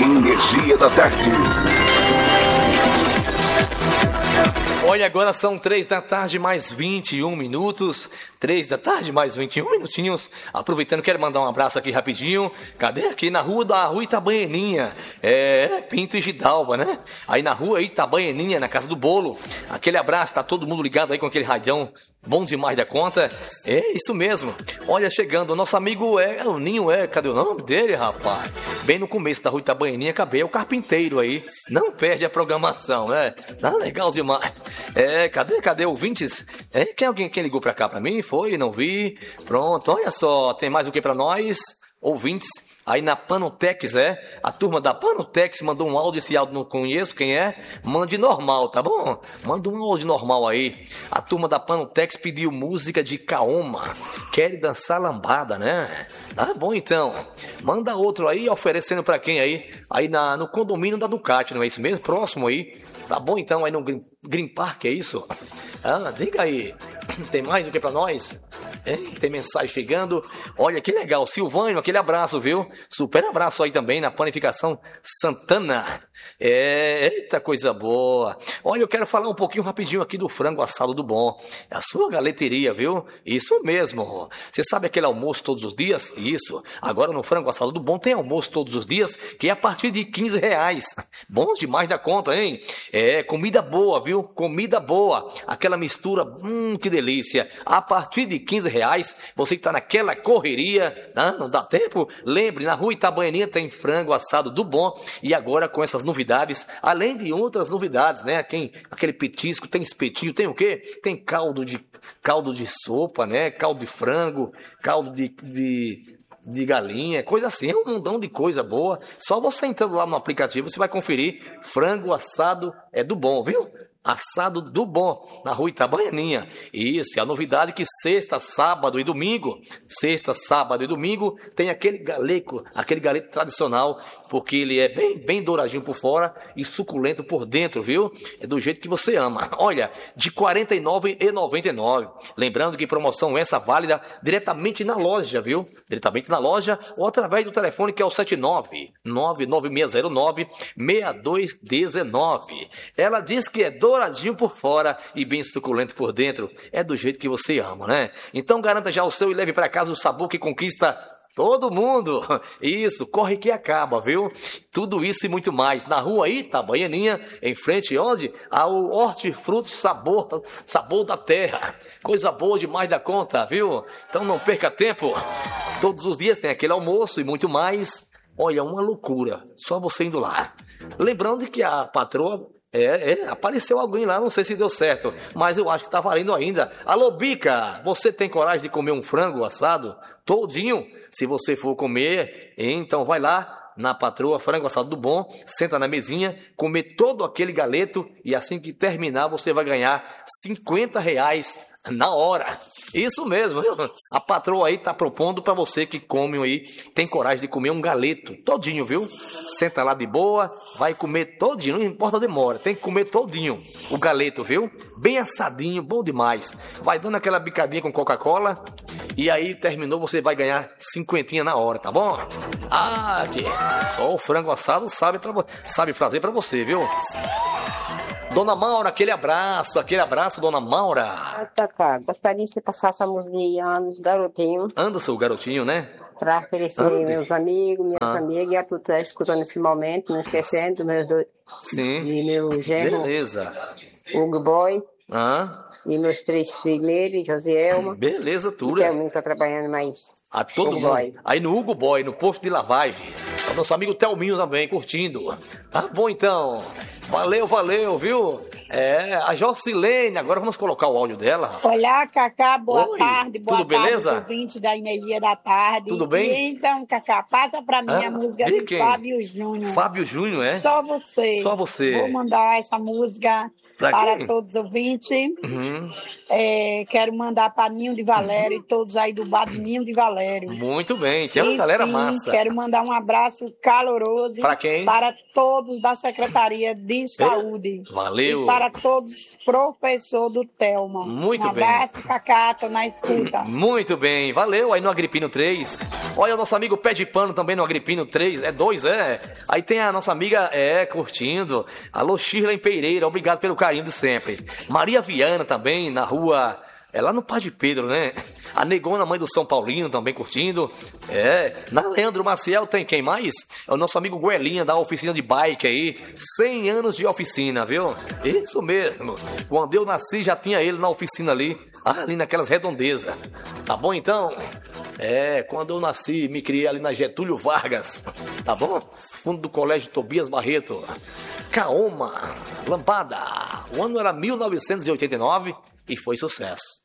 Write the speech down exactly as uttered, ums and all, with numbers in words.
Energia da Tarde. Olha, agora são três da tarde mais vinte e um minutos. Três da tarde mais vinte e um minutinhos. Aproveitando, quero mandar um abraço aqui rapidinho. Cadê? Aqui na rua da Rua Itabaianinha. É, Pinto e Gidalba, né? Aí na rua Itabaianinha, na Casa do Bolo. Aquele abraço, tá todo mundo ligado aí com aquele radião bom demais da conta. É isso mesmo. Olha, chegando, o nosso amigo é, o Ninho é, cadê o nome dele, rapaz? Bem no começo da Rua Itabaianinha, acabei, é o carpinteiro aí. Não perde a programação, né? Tá legal demais. É, cadê, cadê ouvintes? É, quem alguém quem ligou pra cá pra mim? Foi, não vi. Pronto, olha só, tem mais o que pra nós? Ouvintes. Aí na Panotex, é? A turma da Panotex mandou um áudio, esse áudio não conheço, quem é? Mande normal, tá bom? Manda um áudio normal aí. A turma da Panotex pediu música de Kaoma. Quer dançar lambada, né? Tá bom então. Manda outro aí, oferecendo pra quem aí? Aí na, no condomínio da Ducati, não é isso mesmo? Próximo aí. Tá bom então, aí no Green, Green Park, é isso? Ah, diga aí. Tem mais o que pra nós? É, tem mensagem chegando. Olha que legal, Silvânio, aquele abraço, viu? Super abraço aí também na Panificação Santana. É, eita coisa boa. Olha, eu quero falar um pouquinho rapidinho aqui do frango assado do bom. É a sua galeteria, viu? Isso mesmo. Você sabe aquele almoço todos os dias? Isso. Agora no frango assado do bom tem almoço todos os dias, que é a partir de quinze reais. Bom demais da conta, hein? É, comida boa, viu? Comida boa. Aquela mistura, hum, que delícia. A partir de quinze reais, você que tá naquela correria, não, não dá tempo? Lembre, na Rua Itabaianinha tem frango assado do bom, e agora com essas novidades, além de outras novidades, né? Quem, aquele petisco, tem espetinho, tem o quê? Tem caldo de, caldo de sopa, né? Caldo de frango, caldo de, de, de galinha, coisa assim, é um mundão de coisa boa. Só você entrando lá no aplicativo, você vai conferir. Frango assado é do bom, viu? Assado do bom, na Rua Itabaianinha. Isso, é a novidade que sexta, sábado e domingo, sexta, sábado e domingo, tem aquele galeco, aquele galeto tradicional, porque ele é bem, bem douradinho por fora e suculento por dentro, viu? É do jeito que você ama. Olha, de quarenta e nove reais e noventa e nove centavos. Lembrando que promoção essa válida diretamente na loja, viu? Diretamente na loja ou através do telefone que é o sete nove nove nove seis zero nove seis dois um nove. Ela diz que é do douradinho por fora e bem suculento por dentro. É do jeito que você ama, né? Então garanta já o seu e leve para casa o sabor que conquista todo mundo. Isso, corre que acaba, viu? Tudo isso e muito mais na Rua Itabaianinha, em frente onde? Ao Hortifruti Sabor, Sabor da Terra. Coisa boa demais da conta, viu? Então não perca tempo. Todos os dias tem aquele almoço e muito mais. Olha, uma loucura. Só você indo lá. Lembrando que a patroa É, é, apareceu alguém lá, não sei se deu certo, mas eu acho que tá valendo ainda. Alô, Bica, você tem coragem de comer um frango assado todinho? Se você for comer, então vai lá na patroa Frango Assado do Bom, senta na mesinha, comer todo aquele galeto e assim que terminar você vai ganhar cinquenta reais na hora. Isso mesmo, viu? A patroa aí tá propondo pra você que come aí, tem coragem de comer um galeto todinho, viu? Senta lá de boa, vai comer todinho, não importa a demora, tem que comer todinho o galeto, viu? Bem assadinho, bom demais. Vai dando aquela bicadinha com Coca-Cola e aí terminou, você vai ganhar cinquentinha na hora, tá bom? Ah, que só o frango assado sabe, pra, sabe fazer pra você, viu? Dona Maura, aquele abraço, aquele abraço, Dona Maura. Ah, tá, tá. Gostaria de você passar essa música de Anos, garotinho. Anda, seu garotinho, né? Pra oferecer Ande. meus amigos, minhas Ah. amigas, e a tu tá escutando esse momento, não esquecendo, meus dois. Sim. E meu genro, Beleza. Hugo Boy, Ah, e meus três filhos, e Josielma. beleza, O Tura. Thelminho tá trabalhando mais. A todo Hugo mundo. Boy. Aí no Hugo Boy, no posto de lavagem. O nosso amigo Thelminho também, curtindo. Tá bom então. Valeu, valeu, viu? É, a Jocilene, agora vamos colocar o áudio dela. Olá, Cacá, boa Oi, tarde, boa tudo tarde, beleza? ouvinte da Energia da Tarde. Tudo bem? E então, Cacá, passa pra mim Ah, a música de do quem? Fábio Júnior. Fábio Júnior, é? Só você. Só você. Vou mandar essa música Pra para quem? todos os ouvintes. Uhum. É, quero mandar para Ninho de Valério e todos aí do bar de Ninho de Valério. Muito bem, tem uma galera Enfim, massa. quero mandar um abraço caloroso Para quem? para todos da Secretaria de Saúde. Valeu. E para todos os professores do Telma. Muito um bem. abraço, Cacá, tô na escuta. Muito bem, valeu aí no Agripino três. Olha o nosso amigo Pé de Pano também no Agripino três. É dois, é. Aí tem a nossa amiga, é, curtindo. Alô, Shirley Pereira, obrigado pelo carinho de sempre. Maria Viana também, na rua. É lá no Padre Pedro, né? A Negona, mãe do São Paulino, também curtindo. É. Na Leandro Maciel tem quem mais? É o nosso amigo Guelinha, da oficina de bike aí. cem anos de oficina, viu? Isso mesmo. Quando eu nasci, já tinha ele na oficina ali. Ali naquelas redondezas. Tá bom, então? É, quando eu nasci, me criei ali na Getúlio Vargas. Tá bom? Fundo do Colégio Tobias Barreto. Caoma, Lambada. O ano era mil novecentos e oitenta e nove e foi sucesso.